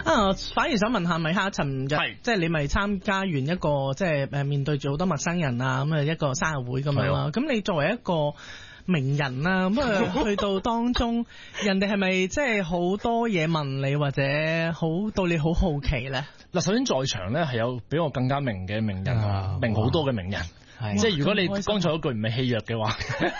反而想問下米哈，尋日即係你咪參加完一個即係面對住好多陌生人啊咁一個生日會咁樣啦。咁你作為一個名人啦，咁去到當中，人哋係咪即係好多嘢問你，或者好到你好好奇咧？ 嗱，首先在場咧係有比我更加明嘅名人，明好多嘅名人。即係如果你剛才嗰句唔係戲謔嘅話，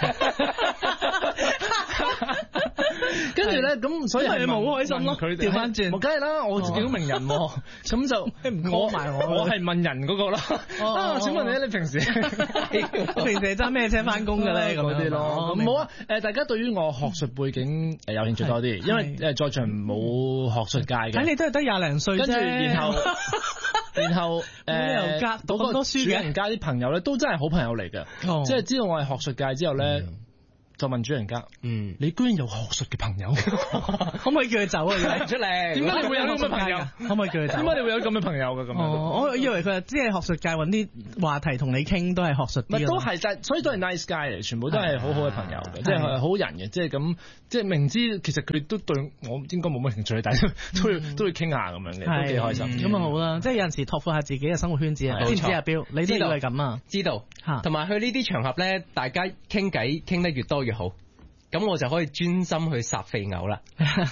跟住咧咁，所以係咪好開心咯？佢調翻轉，梗係啦，我自己都名人，咁就唔講埋我係問人嗰個啦。請問你平時揸咩車翻工嘅咧？咁啲咯，咁好啊。大家對於我學術背景有興趣多啲，因為在場冇學術界嘅， 睇你都係得20零歲啫。跟住然後又讀咁多書嘅主人家啲朋友咧，都真係好朋友嚟嘅，即係知道我係學術界之後咧。就問主人家，你居然有學術嘅朋友，可唔可以叫佢走啊？出嚟，點解你會有咁嘅朋友？可唔可以叫佢走？點解你會有咁嘅朋友嘅咁樣？ 我以為佢即係學術界揾啲話題同你傾，都係學術啲。 咪都係，所以都係 nice guy 嚟，全部都係好好嘅朋友嘅，即係好人嘅，即係咁，即係明知其實佢哋都對我應該冇乜興趣，但係都要傾下咁樣嘅，都幾開心。咁啊好啦，即係有陣時拓闊下自己嘅生活圈子啊。知唔知阿彪？你知道係咁啊？ 知道，同埋去呢啲場合咧，大家傾偈傾得越多越好，咁我就可以專心去殺肥牛啦。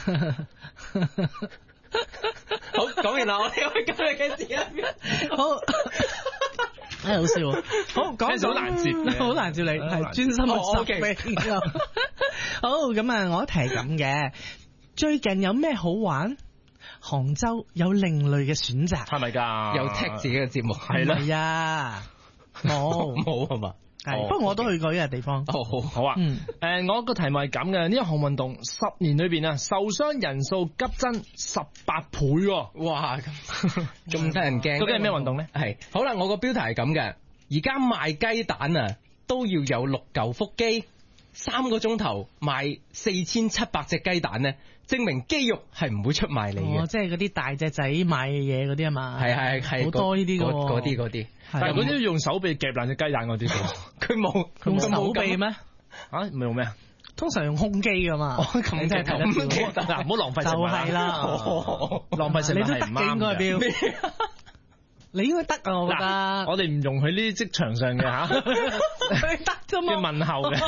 好，講完啦，我哋可以今日嘅事啦。 好，好笑。好，講好難接， 好難接你，係專心去殺肥牛。好，咁啊，我一提咁嘅，最近有咩好玩？杭州有另類嘅選擇， 係咪㗎？ 有踢自己嘅節目， 係啦，係啊，冇係嘛？ 係，不過我都去過呢個地方。 好啊。我個題目係咁嘅，呢一項運動10年裏邊啊，受傷人數急增18倍喎。 哇，咁得人驚。 究竟係咩運動咧？ 係，好啦，我個標題係咁嘅，而家賣雞蛋啊，都要有6嚿腹肌，3個鐘頭賣4700隻雞蛋咧，證明肌肉係唔會出賣你嘅。 即係嗰啲大隻仔買嘢嗰啲啊嘛。 係好多呢啲嘅。 嗰啲。 但係嗰啲用手臂夾爛隻雞蛋嗰啲，佢冇用手臂咩？ 唔係用咩啊？ 通常用胸肌噶嘛。 咁真係睇得少。嗱，唔好浪費食物。就係啦，浪費食物係唔啱嘅。 你應該得啊，我覺得。 我哋唔容許呢啲職場上嘅得啫嘛。 嘅問候嘅。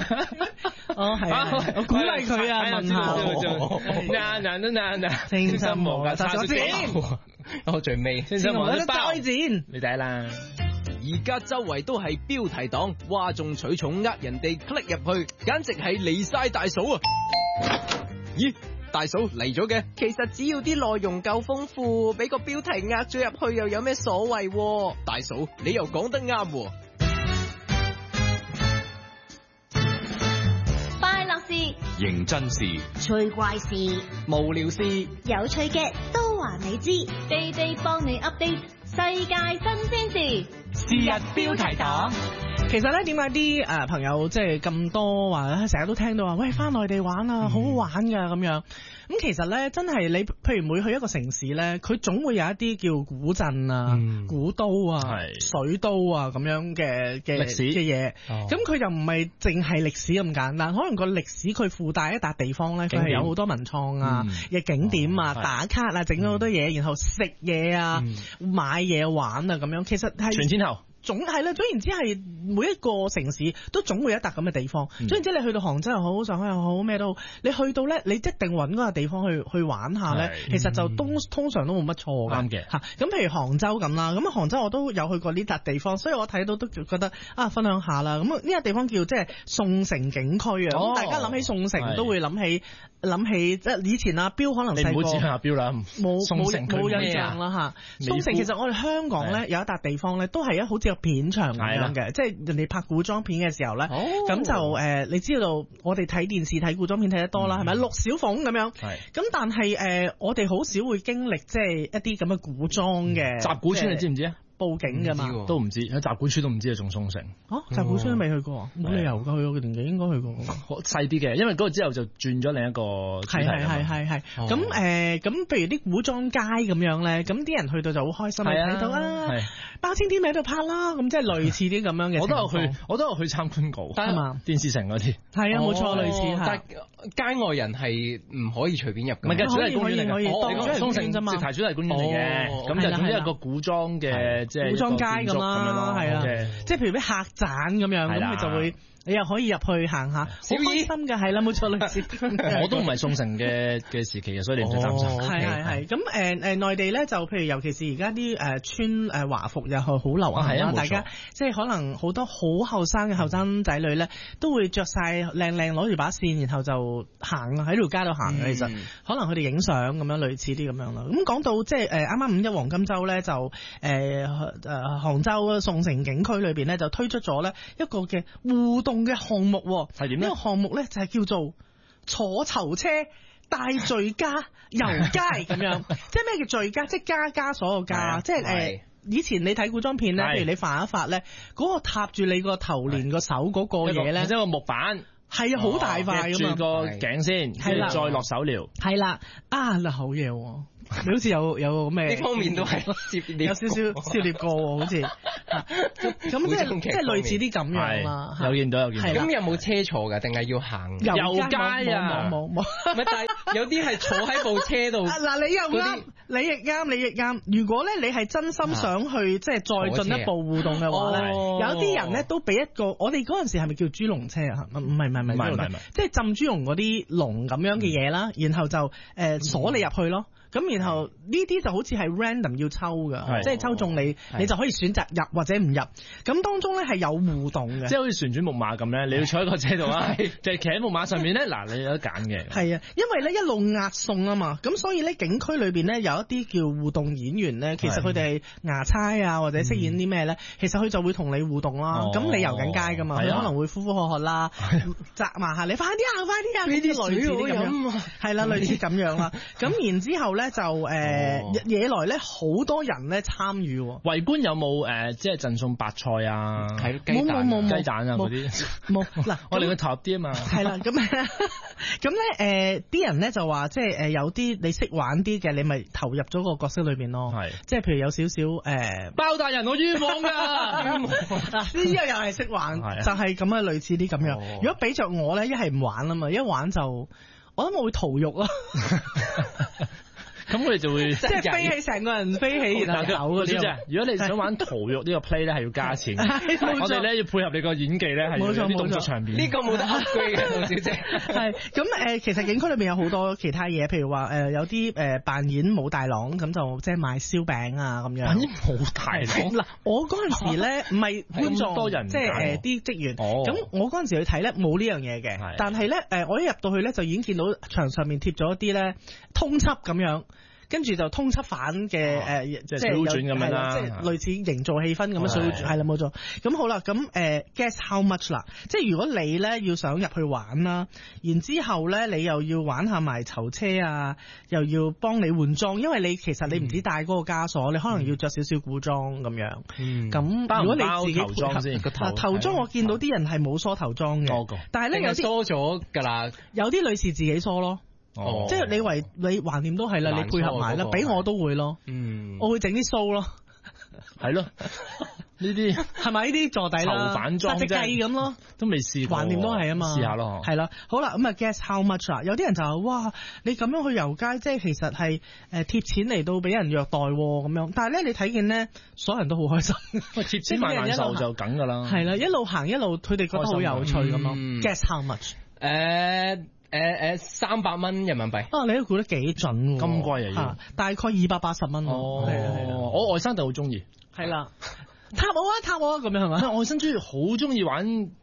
係。我鼓勵佢啊，問候。 清心無價差戰。 我最尾。 清心無價再戰。 你睇啦。 而家周圍都係標題黨，嘩眾取寵呃人哋 click 入去，簡直係離晒大嫂啊！咦？大嫂嚟咗嘅，其實只要啲內容夠豐富，俾個標題呃咗入去又有咩所謂？大嫂，你又講得啱喎。 快樂事、 認真事、 趣怪事、 無聊事、 有趣嘅都話你知，地地幫你 update 世界新鮮事。 是日標題黨。其實咧，點解啲朋友即係咁多話，成日都聽到話，喂，翻內地玩啊，好好玩噶咁樣。咁其實咧，真係你譬如每去一個城市咧，佢總會有一啲叫古鎮啊、古都啊、水都啊咁樣嘅歷史嘅嘢。咁佢又唔係淨係歷史咁簡單，可能個歷史佢附帶一笪地方咧，佢係有好多文創啊嘅景點啊、打卡啊，整咗好多嘢，然後食嘢啊、買嘢玩啊咁樣。其實係全天候。 總係啦，總言之係每一個城市都總會有一笪咁嘅地方。總言之，你去到杭州又好，上海又好，咩都好，你去到咧，你一定揾嗰個地方去玩下咧。其實就通常都冇乜錯㗎。啱嘅嚇。咁譬如杭州咁啦，咁杭州我都有去過呢笪地方，所以我睇到都覺得分享下啦。咁呢個地方叫即係宋城景區啊。咁大家諗起宋城都會諗起即係以前阿彪可能細個。你唔好指向阿彪啦，冇印象啦嚇。宋城其實我哋香港咧有一笪地方咧，都係好似片場咁樣嘅，即係人哋拍古裝片嘅時候咧，咁就你知道我哋睇電視睇古裝片睇得多啦，係咪？陸小鳳咁樣，咁但係我哋好少會經歷即係一啲咁嘅古裝嘅。 集古村你知唔知啊？ 報警㗎嘛？ 都唔知喺集會村都唔知啊，仲宋城。 集會村都未去過，冇理由㗎，去我嘅年紀應該去過。 細啲嘅，因為嗰個之後就轉咗另一個主題。 係。咁譬如啲古裝街咁樣咧，咁啲人去到就好開心，睇到包青天喺度拍啦，咁即係類似啲咁樣嘅。我都有去參觀過，係嘛？電視城嗰啲係啊，冇錯，類似。 但街外人係唔可以隨便入嘅。 唔係嘅，主題公園嚟嘅。 當宋城啫嘛， 直提主題公園嚟嘅。咁就總之係個古裝嘅，即係古裝街咁啦，係啊，即係譬如啲客棧咁樣，咁佢就會。你又可以入去行下，好開心㗎，係啦，冇錯，類似。 我都唔係宋城嘅時期嘅，所以你唔使擔心。 係。咁內地咧就譬如尤其是而家啲穿華服又係好流行啦，大家即係可能好多好後生嘅後生仔女咧都會着晒靚攞住把扇，然後就行喺條街度行嘅。其實可能佢哋影相咁樣，類似啲咁樣啦。咁講到即係啱啱五一黃金週咧，就杭州宋城景區裏邊咧就推出咗咧一個嘅互動嘅項目係點咧？呢個項目咧就係叫做坐囚車帶醉家遊街咁樣，即係咩叫醉家？即係家所有家，即係以前你睇古裝片咧，譬如你發一發咧，嗰個踏住你個頭連個手嗰個嘢咧， 即係個木板， 係啊，好大塊咁住個頸先，係啦，再落手療， 係啦，嗱好嘢喎！你好似有咩？ 呢方面都係有少少涉獵過，好似咁即係類似啲咁樣啦。 有見到。 咁有冇車坐㗎？定係要行遊街啊？冇。 唔係，但係有啲係坐喺部車度。 嗱，你又啱，你亦啱。如果咧你係真心想去即係再進一步互動嘅話咧，有啲人咧都俾一個我哋嗰陣時係咪叫豬籠車啊？唔係，即係浸豬籠嗰啲籠咁樣嘅嘢啦，然後就鎖你入去咯。咁然後呢啲就好似係 random 要抽㗎，即係抽中你就可以選擇入或者唔入。咁當中咧係有互動嘅， 即係好似旋轉木馬咁咧，你要坐喺個車度啊，就係企喺木馬上面咧，嗱你有得揀嘅。係啊， 因為咧一路押送啊嘛，咁所以咧景區裏邊咧有一啲叫互動演員咧，其實佢哋係牙差啊或者飾演啲咩咧，其實佢就會同你互動啦。咁你遊緊街㗎嘛，佢可能會呼呼喝喝啦，責罵下你快啲啊，呢啲類似啲咁樣，係啦，類似咁樣啦。咁然之後咧就惹來咧好多人咧參與。 圍觀有冇即係贈送白菜啊？ 冇雞蛋啊嗰啲冇。嗱， 我哋會投入啲啊嘛。 係啦，咁咧啲人咧就話即係有啲你識玩啲嘅，你咪投入咗個角色裏邊咯。係，即係譬如有少少包大人我冤枉㗎。呢個又係識玩，就係咁嘅類似啲咁樣。如果俾着我咧，一係唔玩啊嘛，一玩就我諗我會逃獄咯。 咁佢哋就會即係飛起，成個人飛起然後走嗰啲。如果你想玩逃獄呢個 play 咧，係要加錢。我哋咧要配合你個演技咧，係要啲動作場面。 呢個冇得 upgrade 嘅，杜小姐。 係咁其實景區裏邊有好多其他嘢，譬如話有啲扮演武大郎咁就即係賣燒餅啊咁樣。 扮演武大郎嗱，我嗰陣時咧唔係觀眾，多人即係啲職員。咁我嗰陣時去睇咧冇呢樣嘢嘅，但係咧我一入到去咧就已經見到牆上面貼咗一啲咧通緝咁樣。跟住就通緝犯嘅即係水滸傳咁樣啦， 即係類似營造氣氛咁樣水滸傳係啦冇錯。咁好啦，咁guess how much 啦？即係如果你咧要想入去玩啦，然之後咧你又要玩下埋囚車啊，又要幫你換裝，因為你其實你唔止帶嗰個枷鎖，你可能要着少少古裝咁樣。咁如果你自己頭裝先， 頭裝我見到啲人係冇梳頭裝嘅，但係咧有啲梳咗㗎啦， 有啲女士自己梳咯。即係你橫掂都係啦，你配合埋啦，俾我都會咯。我會整啲鬚咯， 係咯，呢啲係咪呢啲坐底啦？ 囚犯裝啫， 隻雞咁咯， 都未試過。 橫掂都係啊嘛， 試下咯。 係啦，好啦，咁啊 guess how much 啦？有啲人就話哇，你咁樣去遊街，即係其實係貼錢嚟到俾人虐待咁樣。但係咧，你睇見咧，所有人都好開心。 貼錢買難受就梗㗎啦。 係啦，一路行一路，佢哋覺得好有趣咁咯。Guess how much？ 300蚊人民幣。 你都估得幾準喎？ 咁貴啊！ 大概280蚊。 我外甥就好中意。 係啦，塔我啊咁樣係嘛？ 外甥好中意玩，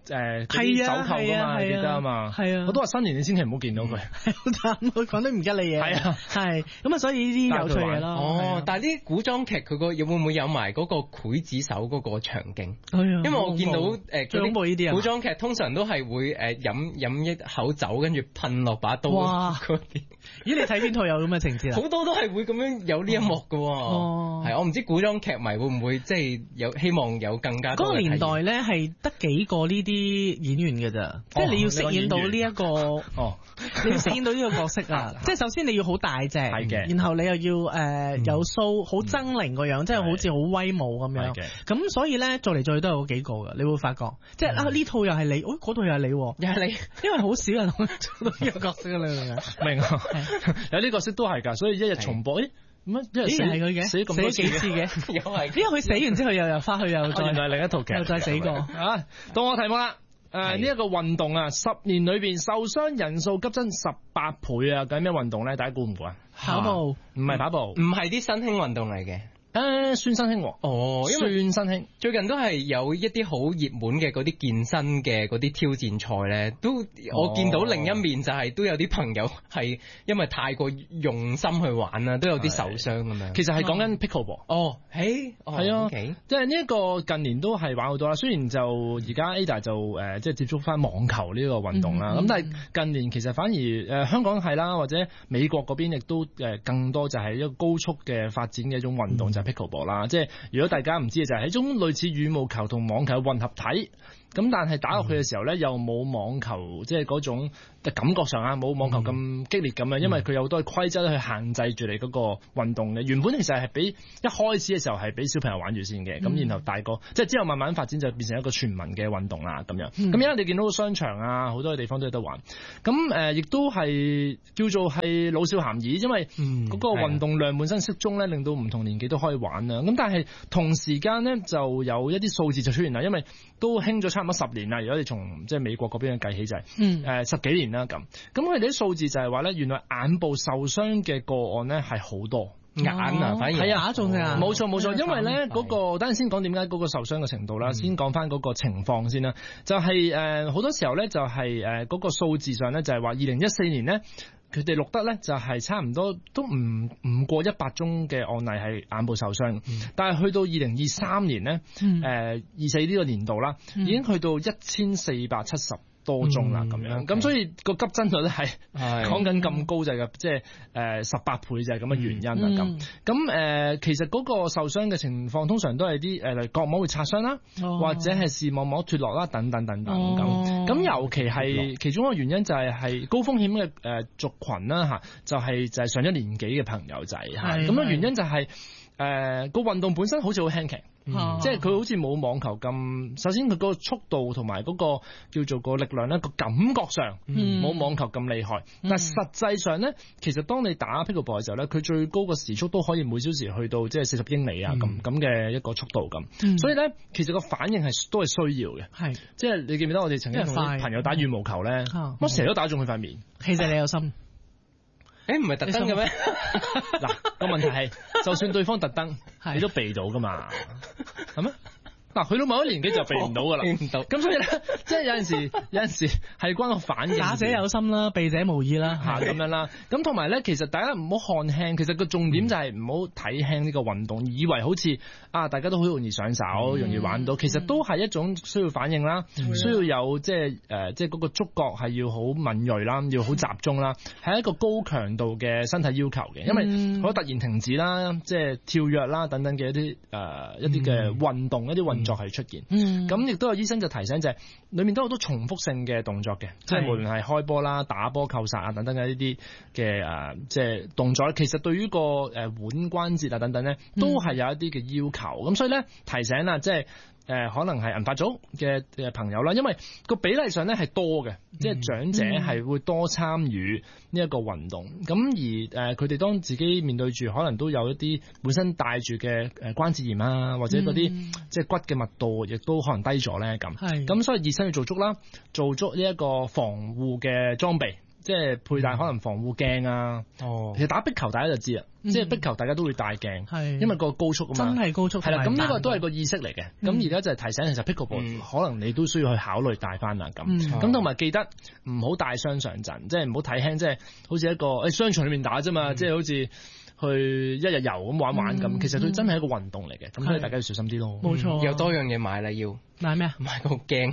啲手扣㗎嘛，記得啊嘛。係啊，我都話新年你千祈唔好見到佢， 好慘，佢講啲唔吉利嘢。係啊，係咁啊，所以呢啲有趣嘢咯。 哦，但係啲古裝劇佢會唔會有埋嗰個劊子手嗰個場景？因為我見到最恐怖呢啲古裝劇通常都係會飲一口酒，跟住噴落把刀嗰啲。 咦，你睇邊套有咁嘅情節啊？ 好多都係會咁樣有呢一幕㗎。係我唔知古裝劇迷會唔會即係有希望有更加多嘅體驗。嗰個年代咧係得幾個呢啲演員嘅咋，即係你要飾演到呢一個，你要飾演到呢個角色啊！即係首先你要好大隻，然後你又要有鬚，好猙獰個樣，即係好似好威武咁樣。咁所以咧做嚟做去都係嗰幾個㗎，你會發覺，即係呢套又係你，嗰套又係你，又係你，因為好少人做到呢個角色啊！你明唔明？明啊， 有啲角色都係㗎，所以一日重播，乜一日係佢嘅，死咗幾次嘅， 又係， 因為佢死完之後又翻去又再， 原來另一套劇， 又再死過啊！到我題目啦。呢一個運動啊，10年裏邊受傷人數急增18倍啊！咁咩運動咧？大家估唔估啊？ 跑步？ 唔係跑步， 唔係啲新興運動嚟嘅。 算新興喎，因為算新興。 最近都係有一啲好熱門嘅嗰啲健身嘅嗰啲挑戰賽咧，都我見到另一面就係都有啲朋友係因為太過用心去玩啦，都有啲受傷咁樣。 其實係講緊 pickleball。係啊，即係呢一個近年都係玩好多啦。雖然就而家 Ada 就即係接觸翻網球呢個運動啦，咁但係近年其實反而香港係啦，或者美國嗰邊亦都更多就係一個高速嘅發展嘅一種運動。Pickleball 啦，即係如果大家唔知嘅就係一種類似羽毛球同網球嘅混合體，咁但係打落去嘅時候咧，又冇網球即係嗰種感覺上啊，冇網球咁激烈咁樣，因為佢有好多規則去限制住你嗰個運動嘅。原本其實係俾一開始嘅時候係俾小朋友玩住先嘅，咁然後大個即係之後慢慢發展就變成一個全民嘅運動啦咁樣。咁而家你見到商場啊，好多嘅地方都有得玩。咁亦都係叫做係老少咸宜，因為嗰個運動量本身適中咧，令到唔同年紀都可以玩啊。咁但係同時間咧就有一啲數字就出現啦，因為都興咗差唔多10年啦。如果你從即係美國嗰邊嘅計起就係10幾年啦咁。咁佢哋啲數字就係話咧，原來眼部受傷嘅個案咧係好多。眼啊，反而係啊，仲係冇錯，因為咧嗰個等陣先講點解嗰個受傷嘅程度啦，先講翻嗰個情況先啦。就係好多時候咧就係嗰個數字上咧就係話2014年咧。佢哋錄得咧就係差唔多都唔過100宗嘅案例係眼部受傷，但係去到2023年咧，24呢個年度啦，已經去到1470多宗啦咁樣，咁所以個急增率咧係講緊咁高就係即係18倍就係咁嘅原因啦咁。其實嗰個受傷嘅情況通常都係啲例如角膜會擦傷啦，或者係視網膜脫落啦等等咁。咁尤其係其中一個原因就係高風險嘅族群啦嚇，就係上咗年紀嘅朋友仔嚇。咁嘅原因就係個運動本身好似好輕騎。即係佢好似冇網球咁，首先佢個速度同埋嗰個叫做個力量咧，個感覺上冇網球咁厲害。但係實際上咧，其實當你打 pickleball 嘅時候咧，佢最高個時速都可以每小時去到即係40英里啊咁嘅一個速度咁。所以咧，其實個反應都係需要嘅。係，即係你記唔記得我哋曾經同啲朋友打羽毛球咧，我成日都打中佢塊面。 其實你有心。 唔係特登嘅咩？ 嗱，個問題係，就算對方特登，你都避到噶嘛，係咩？嗱，去到某一年紀就避唔到噶啦，避唔到。咁所以咧，即係有陣時係關個反應。打者有心啦，避者無意啦，咁樣啦。咁同埋咧，其實大家唔好看輕，其實個重點就係唔好睇輕呢個運動，以為好似大家都好容易上手，容易玩到，其實都係一種需要反應啦，需要有即係嗰個觸覺係要好敏鋭啦，要好集中啦，係一個高強度嘅身體要求嘅，因為好突然停止啦，即係跳躍啦等等嘅一啲嘅運動一啲運作係出現，咁亦都有醫生就提醒就係裏面都有好多重複性嘅動作嘅，即係無論係開波啦、打波、扣殺啊等等嘅呢啲嘅即係動作，其實對於個腕關節啊等等咧，都係有一啲嘅要求。咁所以咧提醒啦，即係可能係銀髮組嘅朋友啦，因為個比例上咧係多嘅，即係長者係會多參與呢一個運動。咁而佢哋當自己面對住可能都有一啲本身帶住嘅關節炎啊，或者嗰啲即係骨嘅密度亦都可能低咗咧咁。咁所以熱身要做足啦，做足呢一個防護嘅裝備。 即係佩戴可能防護鏡啊。哦，其實打壁球大家就知啦，即係壁球大家都會戴鏡，係因為個高速啊嘛， 真係高速係啦。咁呢個都係個意識嚟嘅。咁而家就係提醒，其實 pickleball 可能你都需要去考慮戴翻啦。咁同埋記得唔好帶傷上陣，即係唔好睇輕，即係好似一個商場裏面打啫嘛，即係好似去一日遊咁玩咁。其實佢真係一個運動嚟嘅，咁所以大家要小心啲咯。 冇錯， 有多樣嘢買啦，要買咩啊？ 買個鏡，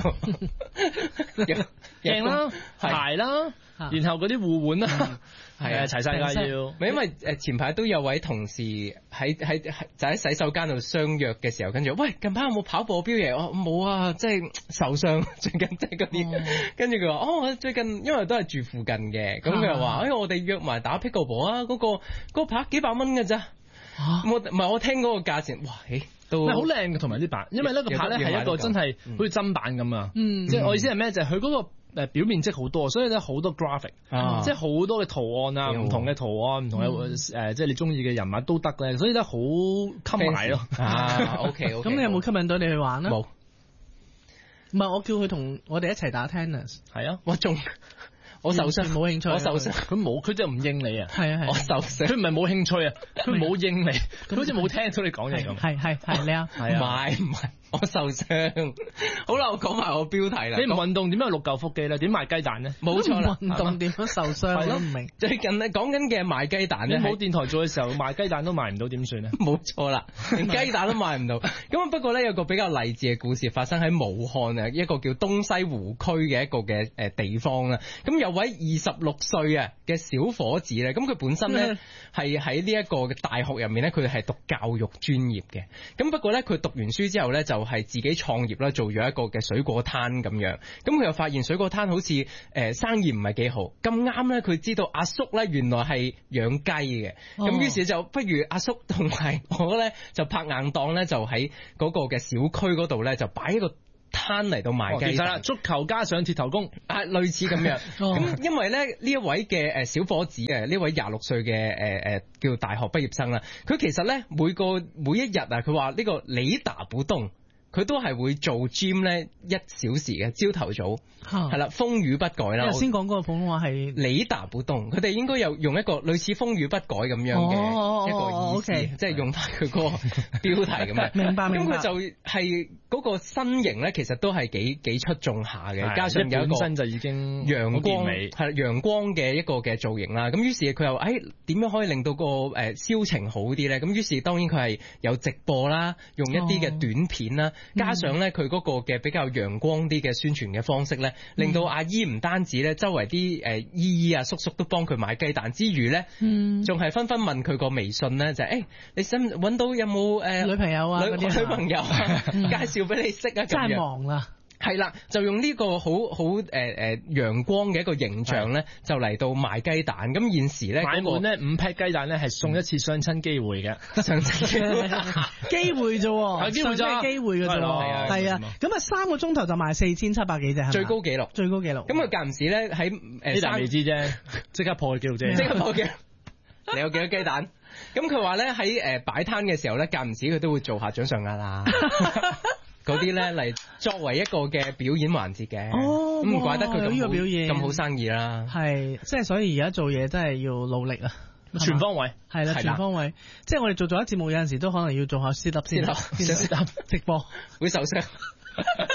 鏡啦，鞋啦。然後嗰啲護腕啦，係啊，齊晒㗎要。 因為前排都有位同事就喺洗手間度相約嘅時候，跟住喂，近排有冇跑步標嘢？我冇啊，即係受傷最近即係嗰啲。跟住佢話我最近因為都係住附近嘅，咁佢又話我哋約埋打 pickleball 啊，嗰個拍幾百蚊㗎咋？唔係我聽嗰個價錢，哇都好靚嘅，同埋啲板，因為呢個拍咧係一個真係好似砧板咁啊。即係我意思係咩？就係佢嗰個。表面積好多，所以咧好多 graphic，即係好多嘅圖案啊，唔同嘅圖案，唔同嘅即係你中意嘅人物都得咧，所以咧好吸埋咯。 OK， 咁你有冇吸引到你去玩咧？ 冇， 唔係我叫佢同我哋一齊打 tennis。 係啊， 我受傷， 冇興趣。 我受傷， 佢真係唔應你啊。 係啊係。 我受傷， 佢唔係冇興趣啊，佢冇應你，佢好似冇聽到你講嘢咁。 係你啊？ 唔係。我受傷，好啦，我講埋我標題啦。 你唔運動點樣有6嚿腹肌咧？點賣雞蛋咧？ 冇錯啦，運動點樣受傷我都唔明。 最近咧講緊嘅賣雞蛋咧， 你冇電台做嘅時候賣雞蛋都賣唔到，點算咧？ 冇錯啦，連雞蛋都賣唔到。咁不過咧有個比較勵志嘅故事發生喺武漢啊，一個叫東西湖區嘅一個嘅地方啦。咁有位26歲啊嘅小伙子咧，咁佢本身咧係喺呢一個嘅大學入面咧，佢係讀教育專業嘅。咁不過咧佢讀完書之後咧就係自己創業啦，做咗一個嘅水果攤咁樣。咁佢又發現水果攤好似生意唔係幾好。咁啱咧，佢知道阿叔咧原來係養雞嘅。咁於是就不如阿叔同埋我咧就拍硬檔咧，就喺嗰個嘅小區嗰度咧就擺一個攤嚟到賣雞蛋。 足球加上鐵頭功， 類似咁樣。咁因為咧呢一位嘅小伙子呢位26歲嘅叫大學畢業生啦，佢其實咧每一日啊，佢話呢個你打不動。佢都係會做 gym 咧1小時嘅朝頭早，係啦，風雨不改啦。 先講嗰個普通話係你打不動，佢哋應該有用一個類似風雨不改咁樣嘅一個意思，即係用翻佢嗰個標題咁樣。 明白。咁佢就係嗰個身形咧，其實都係幾出眾下嘅，加上有一個本身就已經陽光係陽光嘅一個嘅造型啦。咁於是佢又點樣可以令到個銷情好啲咧？咁於是當然佢係有直播啦，用一啲嘅短片啦。加上咧，佢嗰個嘅比較陽光啲嘅宣傳嘅方式咧，令到阿姨唔單止咧，周圍啲姨姨啊叔叔都幫佢買雞蛋之餘咧，仲係紛紛問佢個微信咧，就你想揾到有冇女朋友啊？ 女朋友啊，介紹俾你識啊， 真係忙啦。 係啦，就用呢個好陽光嘅一個形象咧，就嚟到賣雞蛋。咁現時咧買滿咧5 pack 雞蛋咧係送一次相親機會嘅， 相親機會啫， 係機會啫， 機會嘅啫，係啊。咁啊3個鐘頭就賣4700幾隻， 最高紀錄。咁佢間唔時咧喺呢單未知啫，即刻破紀錄啫， 即刻破紀錄。你有幾多雞蛋？咁佢話咧喺擺攤嘅時候咧，間唔時佢都會做下掌上壓啦。嗰啲咧嚟作為一個嘅表演環節嘅，咁唔怪得佢咁好生意啦。 係，即係所以而家做嘢真係要努力啊， 全方位係啦，全方位。即係我哋做咗一節目，有陣時都可能要做下 sit up 先，sit up 直播會受傷。